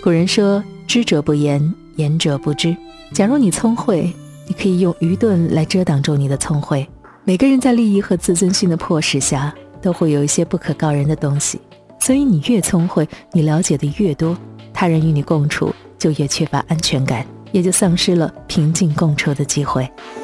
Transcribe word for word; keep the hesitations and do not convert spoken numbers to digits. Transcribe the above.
古人说，知者不言，言者不知。假如你聪慧，你可以用愚钝来遮挡住你的聪慧。每个人在利益和自尊心的迫使下，都会有一些不可告人的东西，所以你越聪慧，你了解的越多，他人与你共处就越缺乏安全感，也就丧失了平静共处的机会。